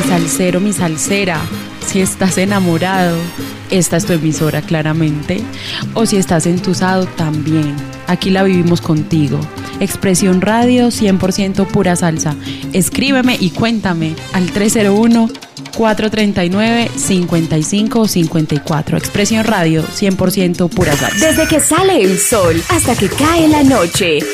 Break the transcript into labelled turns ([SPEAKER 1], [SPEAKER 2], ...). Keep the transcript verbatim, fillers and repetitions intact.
[SPEAKER 1] salsero, mi salsera, si estás enamorado, esta es tu emisora claramente, o si estás entusado también, aquí la vivimos contigo. Expresión Radio, cien por ciento pura salsa. Escríbeme y cuéntame al tres cero uno, cuatro tres nueve, cinco cinco cinco cuatro. Expresión Radio, cien por ciento pura salsa.
[SPEAKER 2] Desde que sale el sol hasta que cae la noche,